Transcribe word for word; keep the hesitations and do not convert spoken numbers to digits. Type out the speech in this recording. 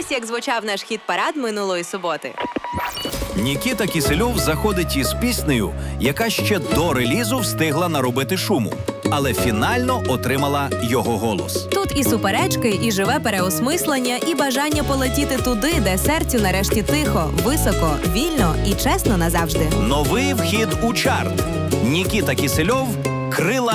Ось як звучав наш хіт-парад минулої суботи. Нікіта Кісельов заходить із піснею, яка ще до релізу встигла наробити шуму, але фінально отримала його голос. Тут і суперечки, і живе переосмислення, і бажання полетіти туди, де серцю нарешті тихо, високо, вільно і чесно назавжди. Новий вхід у чарт. Нікіта Кісельов «Крила